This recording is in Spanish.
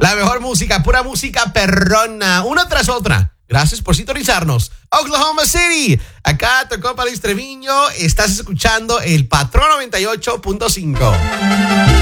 La mejor música, pura música perrona, una tras otra. Gracias por sintonizarnos. Oklahoma City, acá tocó Palis Treviño. Estás escuchando el Patrón 98.5.